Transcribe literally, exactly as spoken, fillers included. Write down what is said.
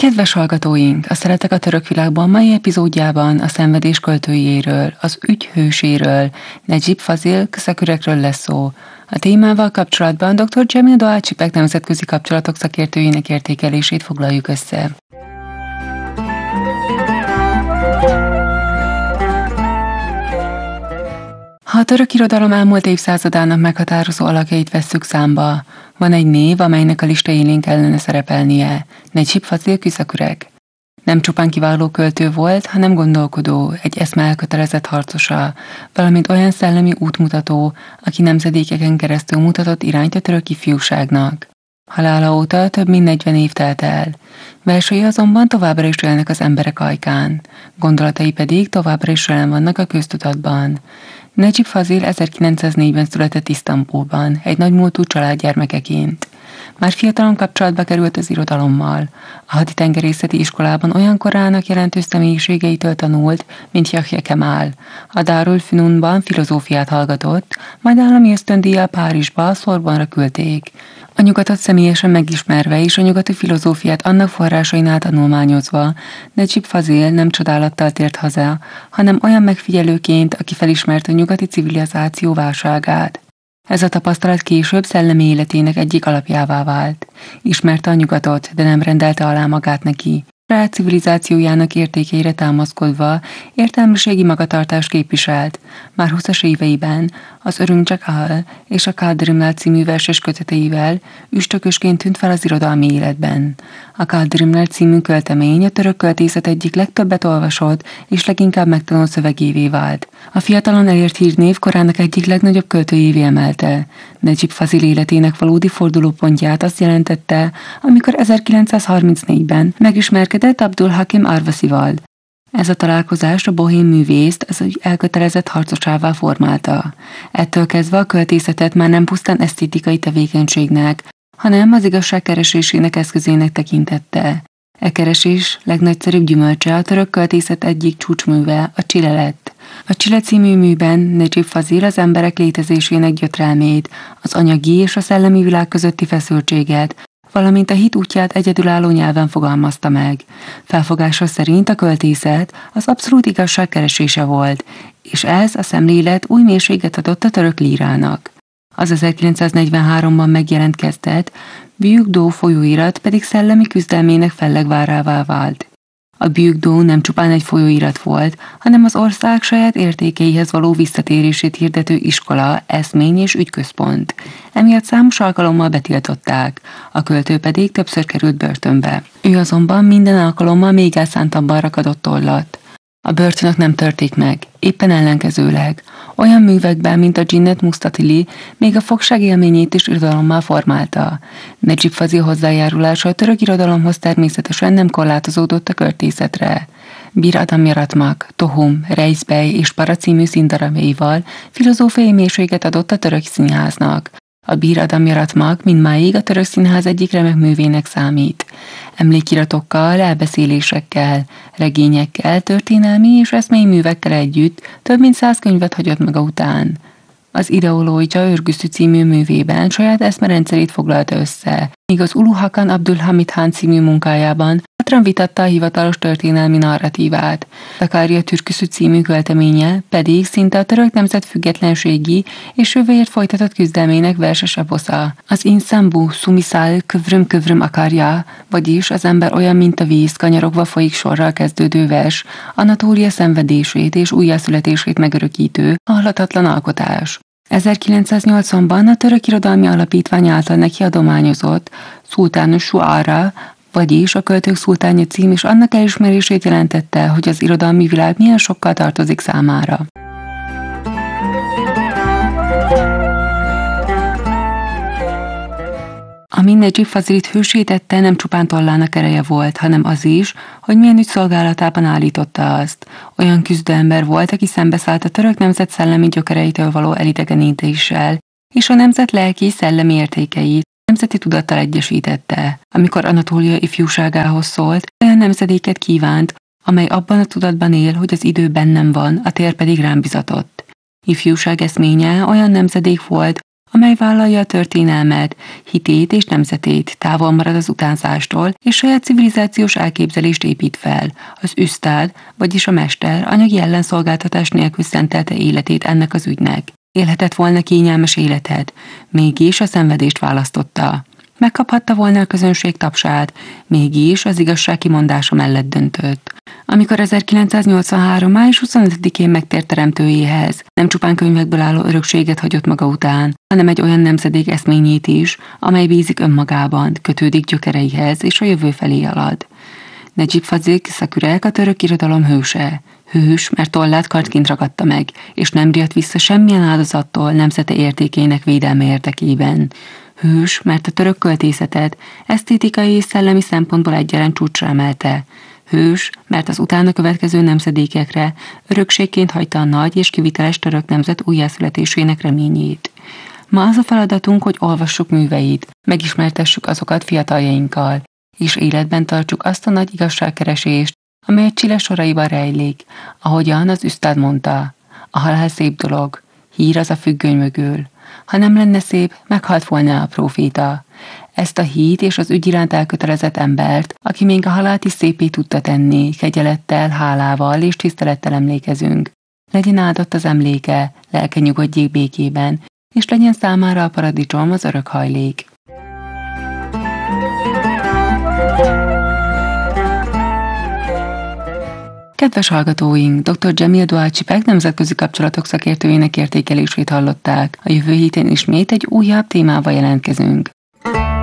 Kedves hallgatóink! A Szeretek a török világban mai epizódjában a szenvedés költőjéről, az ügy hőséről, Necip Fazil Kısakürekről lesz szó. A témával kapcsolatban dr. Cemil Doğaçipek nemzetközi kapcsolatok szakértőjének értékelését foglaljuk össze. Ha a török irodalom elmúlt évszázadának meghatározó alakjait vesszük számba, van egy név, amelynek a lista élén kellene szerepelnie, Necip Fazil Kısakürek. Nem csupán kiváló költő volt, hanem gondolkodó, egy eszme elkötelezett harcosa, valamint olyan szellemi útmutató, aki nemzedékeken keresztül mutatott irányt a török ifjúságnak. Halála óta több mint negyven év telt el. Versei azonban továbbra is élnek az emberek ajkán, gondolatai pedig továbbra is jelen vannak a köztudatban. Necip Fazil ezerkilencszáznégyben született Isztambulban, egy nagymúltú család gyermekeként. Már fiatalon kapcsolatba került az irodalommal. A haditengerészeti iskolában olyan korának jelentős személyiségeitől tanult, mint Yahya Kemal. A Darül Fünunban filozófiát hallgatott, majd állami ösztöndíjjal Párizsba, Sorbonra küldték. A nyugatot személyesen megismerve és a nyugati filozófiát annak forrásainál tanulmányozva, Necip Fazil nem csodálattal tért haza, hanem olyan megfigyelőként, aki felismerte a nyugati civilizáció válságát. Ez a tapasztalat később szellemi életének egyik alapjává vált. Ismerte a nyugatot, de nem rendelte alá magát neki. Saját civilizációjának értékeire támaszkodva értelmiségi magatartást képviselt. Már húszas éveiben az Örümcek Áll és a Kádrimlál című verses köteteivel üstökösként tűnt fel az irodalmi életben. A Kádrimlál című költemény a török költészet egyik legtöbbet olvasott és leginkább megtanult szövegévé vált. A fiatalon elért hírnév korának egyik legnagyobb költőjévé emelte. Necip Fazil életének valódi fordulópontját azt jelentette, amikor ezerkilencszázharmincnégyben megismerkedett Abdul Hakim Arvasival. Ez a találkozás a bohém művészt az egy elkötelezett harcosává formálta. Ettől kezdve a költészetet már nem pusztán esztétikai tevékenységnek, hanem az igazság keresésének eszközének tekintette. E keresés legnagyszerűbb gyümölcse a török költészet egyik csúcsműve, a Csile lett. A Csile című műben Necip Fazil az emberek létezésének gyötrelmét, az anyagi és a szellemi világ közötti feszültséget, valamint a hit útját egyedülálló nyelven fogalmazta meg. Felfogása szerint a költészet az abszolút igazság keresése volt, és ez a szemlélet új mélységet adott a török lírának. Az ezerkilencszáznegyvenháromban megjelent kezdet, Büyük Doğu folyóirat pedig szellemi küzdelmének fellegvárává vált. A Büyük Doğu nem csupán egy folyóirat volt, hanem az ország saját értékeihez való visszatérését hirdető iskola, eszmény és ügyközpont. Emiatt számos alkalommal betiltották, a költő pedig többször került börtönbe. Ő azonban minden alkalommal még elszántabban rakadott tollat. A börtönök nem törték meg, éppen ellenkezőleg. Olyan művekben, mint a Cinnet Mustatili, még a fogság élményét is irodalommal formálta. Necip Fazil hozzájárulása a török irodalomhoz természetesen nem korlátozódott a költészetre. Bir Adam Yaratmak, Tohum, Reis Bey és Para című színdarabjaival filozófiai mélységet adott a török színháznak. A Bir Adam Yaratmak mindmáig a török színház egyik remek művének számít. Emlékiratokkal, elbeszélésekkel, regényekkel, történelmi és eszmei művekkel együtt több mint száz könyvet hagyott maga után. Az Ideológia Örgüszű című művében saját eszmerendszerét foglalta össze, míg az Ulu Hakan Abdülhamid Han című munkájában bátran vitatta a hivatalos történelmi narratívát. Sakarya Türküsü című költeménye pedig szinte a török nemzet függetlenségi és jövőért folytatott küzdelmének verses eposza. Az insan bu, sumisal, kövrüm kövrüm akarja, vagyis az ember olyan, mint a víz, kanyarogva folyik sorral kezdődő vers, Anatólia szenvedését és újjászületését megörökítő, halhatatlan alkotás. ezerkilencszáznyolcvanban a török irodalmi alapítvány által neki adományozott Sultánus Suara, vagyis a Költők Szultánja cím is annak elismerését jelentette, hogy az irodalmi világ milyen sokkal tartozik számára. Ami Necip Fazilit hősítette, nem csupán tollának ereje volt, hanem az is, hogy milyen ügy szolgálatában állította azt. Olyan küzdőember volt, aki szembeszállt a török nemzet szellemi gyökereitől való elidegenítéssel, és a nemzet lelki szellemi értékeit nemzeti tudattal egyesítette. Amikor Anatólia ifjúságához szólt, olyan nemzedéket kívánt, amely abban a tudatban él, hogy az idő bennem van, a tér pedig rám bizatott. Ifjúság eszménye olyan nemzedék volt, amely vállalja a történelmet, hitét és nemzetét, távol marad az utánzástól, és saját civilizációs elképzelést épít fel. Az üsztád, vagyis a mester anyagi ellenszolgáltatás nélkül szentelte életét ennek az ügynek. Élhetett volna kényelmes életet, mégis a szenvedést választotta. Megkaphatta volna a közönség tapsát, mégis az igazság kimondása mellett döntött. Amikor ezerkilencszáznyolcvanhárom. május huszonötödikén megtért teremtőjéhez, nem csupán könyvekből álló örökséget hagyott maga után, hanem egy olyan nemzedék eszményét is, amely bízik önmagában, kötődik gyökereihez és a jövő felé halad. Necip Fazil Kısakürek a török irodalom hőse. Hős, mert tollát kardként ragadta meg, és nem riadt vissza semmilyen áldozattól nemzete értékének védelme érdekében. Hős, mert a török költészetet esztétikai és szellemi szempontból egyaránt csúcsra emelte. Hős, mert az utána következő nemzedékekre örökségként hagyta a nagy és kiviteles török nemzet újjászületésének reményét. Ma az a feladatunk, hogy olvassuk műveit, megismertessük azokat fiataljainkkal, és életben tartsuk azt a nagy igazságkeresést, amely a Csile soraiban rejlik, ahogyan az üsztád mondta. A halál szép dolog, hír az a függöny mögül. Ha nem lenne szép, meghalt volna a próféta. Ezt a hit és az ügy iránt elkötelezett embert, aki még a halált is szépé tudta tenni, kegyelettel, hálával és tisztelettel emlékezünk. Legyen áldott az emléke, lelke nyugodjék békében, és legyen számára a paradicsom az örök hajlék. Kedves hallgatóink, doktor Cemil Doğaçipek nemzetközi kapcsolatok szakértőjének értékelését hallották. A jövő héten ismét egy újabb témával jelentkezünk.